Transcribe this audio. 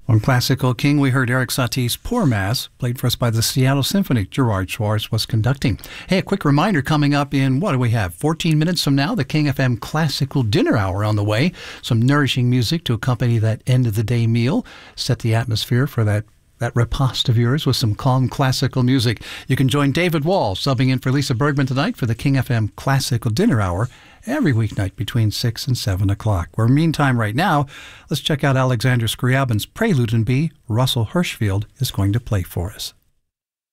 On Classical King, we heard Eric Satie's Poor Mass, played for us by the Seattle Symphony. Gerard Schwartz was conducting. Hey, a quick reminder coming up in, what do we have, 14 minutes from now, the King FM Classical Dinner Hour on the way. Some nourishing music to accompany that end-of-the-day meal. Set the atmosphere for that repast of yours with some calm classical music. You can join David Wall, subbing in for Lisa Bergman tonight for the King FM Classical Dinner Hour every weeknight between 6 and 7 o'clock. Well, meantime, right now, let's check out Alexander Scriabin's Prelude in B. Russell Hirschfield is going to play for us.